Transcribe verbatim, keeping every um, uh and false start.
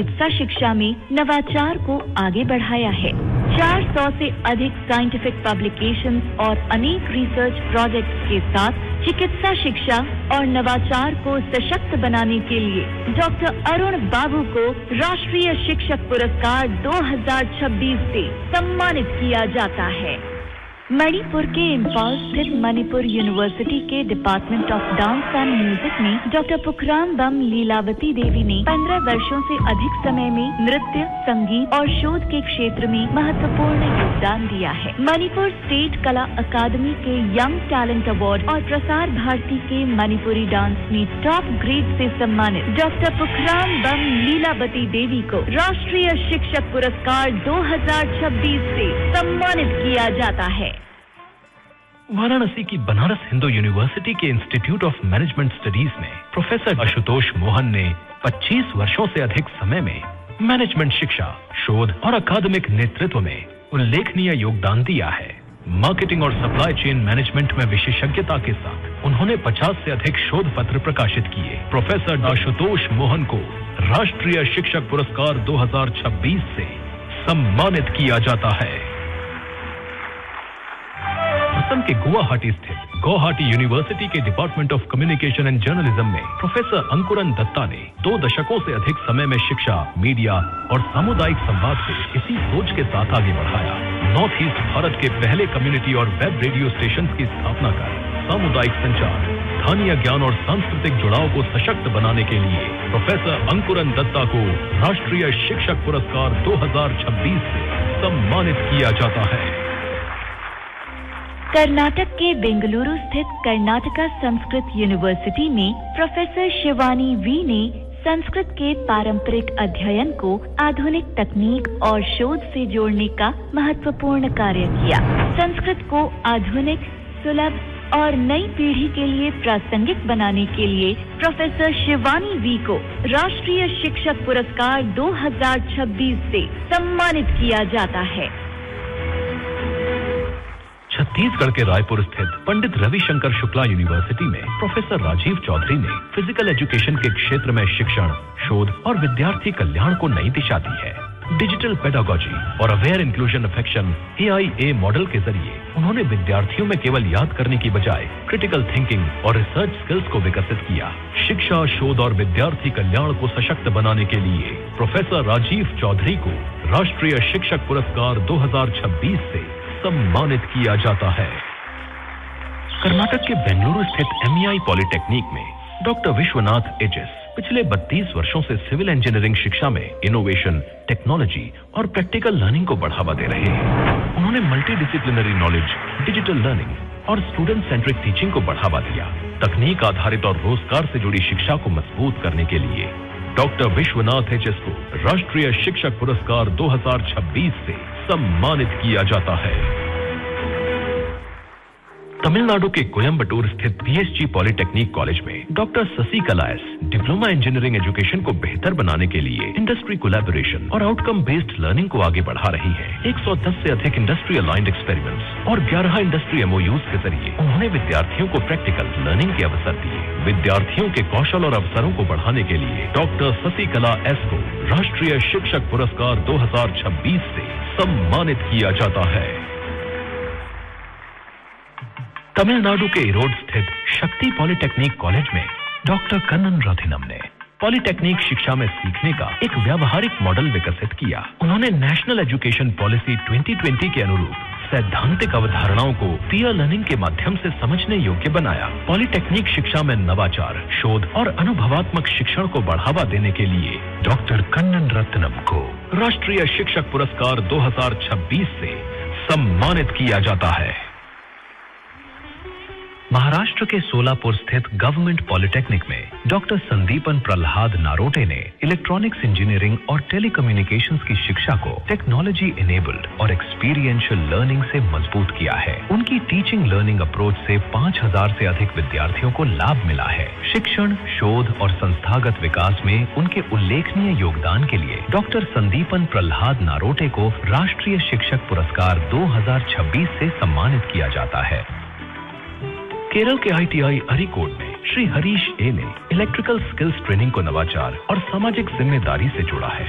चिकित्सा शिक्षा में नवाचार को आगे बढ़ाया है। चार सौ से अधिक साइंटिफिक पब्लिकेशंस और अनेक रिसर्च प्रोजेक्ट्स के साथ चिकित्सा शिक्षा और नवाचार को सशक्त बनाने के लिए डॉक्टर अरुण बाबू को राष्ट्रीय शिक्षक पुरस्कार दो हज़ार छब्बीस से सम्मानित किया जाता है। मणिपुर के इम्फाल स्थित मणिपुर यूनिवर्सिटी के department of dance and music में डॉक्टर पुखराम बम लीलावती देवी ने पंद्रह वर्षों से अधिक समय में नृत्य, संगीत और शोध के क्षेत्र में महत्वपूर्ण योगदान दिया है। मणिपुर स्टेट कला अकादमी के यंग टैलेंट अवार्ड और प्रसार भारती के मणिपुरी डांस में टॉप ग्रेड से सम्मानित डॉक्टर पुखराम बम लीलावती देवी को राष्ट्रीय शिक्षक पुरस्कार दो हज़ार छब्बीस से सम्मानित किया जाता है। वाराणसी की बनारस हिंदू यूनिवर्सिटी के इंस्टीट्यूट ऑफ मैनेजमेंट स्टडीज में प्रोफेसर आशुतोष मोहन ने पच्चीस वर्षों से अधिक समय में मैनेजमेंट शिक्षा, शोध और अकादमिक नेतृत्व में उल्लेखनीय योगदान दिया है। मार्केटिंग और सप्लाई चेन मैनेजमेंट में विशेषज्ञता के साथ उन्होंने पचास से अधिक शोध पत्र प्रकाशित किए। प्रोफेसर आशुतोष मोहन को राष्ट्रीय शिक्षक पुरस्कार दो हज़ार छब्बीस से सम्मानित किया जाता है। असम के गुवाहाटी स्थित गुवाहाटी यूनिवर्सिटी के department of communication and journalism में प्रोफेसर अंकुरन दत्ता ने दो दशकों से अधिक समय में शिक्षा, मीडिया और सामुदायिक संवाद से इसी सोच के साथ आगे बढ़ाया। नॉर्थ ईस्ट भारत के पहले कम्युनिटी और वेब रेडियो स्टेशन की स्थापना कर सामुदायिक संचार, स्थानीय ज्ञान और सांस्कृतिक जुड़ाव को सशक्त बनाने के लिए प्रोफेसर अंकुरन दत्ता को राष्ट्रीय शिक्षक पुरस्कार दो हज़ार छब्बीस से सम्मानित किया जाता है। कर्नाटक के बेंगलुरु स्थित कर्नाटका संस्कृत यूनिवर्सिटी में प्रोफेसर शिवानी वी ने संस्कृत के पारंपरिक अध्ययन को आधुनिक तकनीक और शोध से जोड़ने का महत्वपूर्ण कार्य किया। संस्कृत को आधुनिक, सुलभ और नई पीढ़ी के लिए प्रासंगिक बनाने के लिए प्रोफेसर शिवानी वी को राष्ट्रीय शिक्षक पुरस्कार दो हज़ार छब्बीस से सम्मानित किया जाता है। छत्तीसगढ़ के रायपुर स्थित पंडित रविशंकर शुक्ला यूनिवर्सिटी में प्रोफेसर राजीव चौधरी ने फिजिकल एजुकेशन के क्षेत्र में शिक्षण, शोध और विद्यार्थी कल्याण को नई दिशा दी है। डिजिटल पेडागोजी और अवेयर इंक्लूजन अफेक्शन ए आई ए मॉडल के जरिए उन्होंने विद्यार्थियों में केवल याद करने की बजाय क्रिटिकल थिंकिंग और रिसर्च स्किल्स को विकसित किया। शिक्षा, शोध और विद्यार्थी कल्याण को सशक्त बनाने के लिए प्रोफेसर राजीव चौधरी को राष्ट्रीय शिक्षक पुरस्कार दो हज़ार छब्बीस से सम्मानित किया जाता है। कर्नाटक के बेंगलुरु स्थित एम ई आई पॉलिटेक्निक में डॉक्टर विश्वनाथ एचएस पिछले बत्तीस वर्षों से सिविल इंजीनियरिंग शिक्षा में इनोवेशन, टेक्नोलॉजी और प्रैक्टिकल लर्निंग को बढ़ावा दे रहे हैं। उन्होंने multi disciplinary knowledge, digital learning और स्टूडेंट सेंट्रिक टीचिंग को बढ़ावा दिया। तकनीक आधारित और रोजगार से जुड़ी शिक्षा को मजबूत करने के लिए डॉक्टर विश्वनाथ एचएस को राष्ट्रीय शिक्षक पुरस्कार दो हज़ार छब्बीस से सम्मानित किया जाता है। तमिलनाडु के कोयम्बटूर स्थित पीएसजी पॉलिटेक्निक कॉलेज में doctor Sasikala S diploma engineering education को बेहतर बनाने के लिए इंडस्ट्री कोलैबोरेशन और आउटकम बेस्ड लर्निंग को आगे बढ़ा रही है। एक सौ दस से अधिक इंडस्ट्री अलाइंड एक्सपेरिमेंट्स और ग्यारह इंडस्ट्री एमओयूज के जरिए उन्होंने विद्यार्थियों को प्रैक्टिकल लर्निंग के अवसर दिए। विद्यार्थियों के कौशल और अवसरों को बढ़ाने के लिए डॉक्टर शशिकला एस को राष्ट्रीय शिक्षक पुरस्कार दो हज़ार छब्बीस से सम्मानित किया जाता है। तमिलनाडु के इरोड स्थित शक्ति पॉलिटेक्निक कॉलेज में डॉक्टर कन्नन रथिनम ने पॉलिटेक्निक शिक्षा में सीखने का एक व्यावहारिक मॉडल विकसित किया। उन्होंने national education policy twenty twenty के अनुरूप सैद्धांतिक अवधारणाओं को पीयर लर्निंग के माध्यम से समझने योग्य बनाया। पॉलिटेक्निक शिक्षा में नवाचार, शोध और अनुभवात्मक शिक्षण को बढ़ावा देने के लिए डॉक्टर कन्नन रत्नम को राष्ट्रीय शिक्षक पुरस्कार दो हज़ार छब्बीस से सम्मानित किया जाता है। महाराष्ट्र के सोलापुर स्थित गवर्नमेंट पॉलिटेक्निक में डॉक्टर संदीपन प्रहलाद नारोटे ने इलेक्ट्रॉनिक्स इंजीनियरिंग और टेलीकम्युनिकेशंस की शिक्षा को टेक्नोलॉजी इनेबल्ड और एक्सपीरियंशियल लर्निंग से मजबूत किया है। उनकी टीचिंग लर्निंग अप्रोच से पाँच हज़ार से अधिक विद्यार्थियों को लाभ मिला है। शिक्षण, शोध और संस्थागत विकास में उनके उल्लेखनीय योगदान के लिए डॉक्टर संदीपन प्रहलाद नारोटे को राष्ट्रीय शिक्षक पुरस्कार दो हज़ार छब्बीस से सम्मानित किया जाता है। केरल के आईटीआई अरीकोड में श्री हरीश ए ने इलेक्ट्रिकल स्किल्स ट्रेनिंग को नवाचार और सामाजिक जिम्मेदारी से जोड़ा है।